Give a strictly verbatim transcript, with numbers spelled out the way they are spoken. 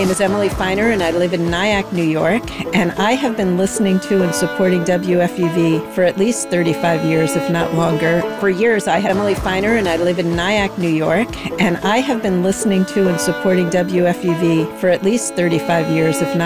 name is Emily Feiner, and I live in Nyack, New York, and I have been listening to and supporting W F U V for at least thirty-five years, if not longer. For years, I have Emily Feiner, and I live in Nyack, New York, and I have been listening to and supporting W F U V for at least thirty-five years, if not